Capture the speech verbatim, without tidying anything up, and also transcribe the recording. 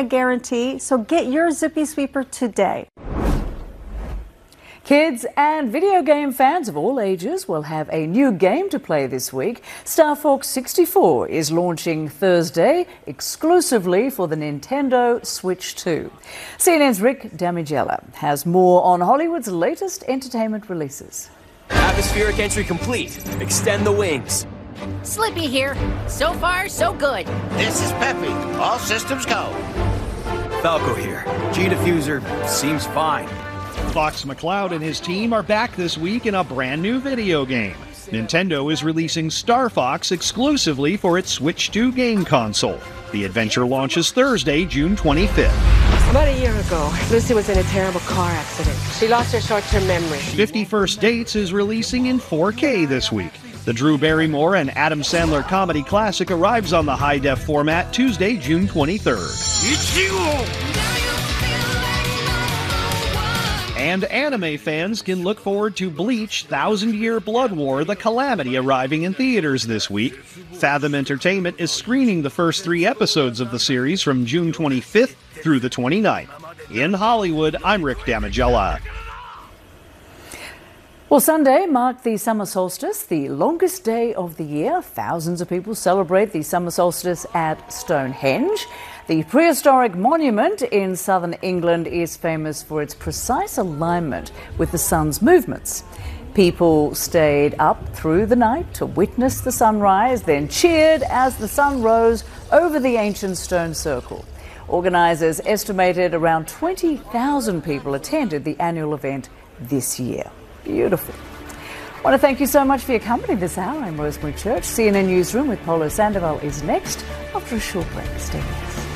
a guarantee, so get your Zippy Sweeper today. Kids and video game fans of all ages will have a new game to play this week. Star Fox sixty-four is launching Thursday exclusively for the Nintendo Switch two. C N N's Rick Damigella has more on Hollywood's latest entertainment releases. Atmospheric entry complete. Extend the wings. Slippy here. So far, so good. This is Peppy. All systems go. Falco here. G-diffuser seems fine. Fox McCloud and his team are back this week in a brand new video game. Nintendo is releasing Star Fox exclusively for its Switch two game console. The adventure launches Thursday, June twenty-fifth. About a year ago, Lucy was in a terrible car accident. She lost her short-term memory. fifty First Dates is releasing in four K this week. The Drew Barrymore and Adam Sandler comedy classic arrives on the high-def format Tuesday, June twenty-third. And anime fans can look forward to Bleach Thousand Year Blood War: The Calamity arriving in theaters this week. Fathom Entertainment is screening the first three episodes of the series from June twenty-fifth through the twenty-ninth. In Hollywood, I'm Rick Damigella. Well, Sunday marked the summer solstice, the longest day of the year. Thousands of people celebrate the summer solstice at Stonehenge. The prehistoric monument in southern England is famous for its precise alignment with the sun's movements. People stayed up through the night to witness the sunrise, then cheered as the sun rose over the ancient stone circle. Organisers estimated around twenty thousand people attended the annual event this year. Beautiful. I want to thank you so much for your company this hour. I'm Rosemary Church. C N N Newsroom with Polo Sandoval is next after a short break. Stay with us.